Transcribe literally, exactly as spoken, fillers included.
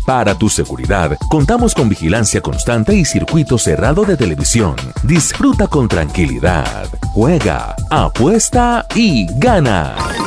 Para tu seguridad, contamos con vigilancia constante y circuito cerrado de televisión. Disfruta con tranquilidad. Juega, apuesta y gana.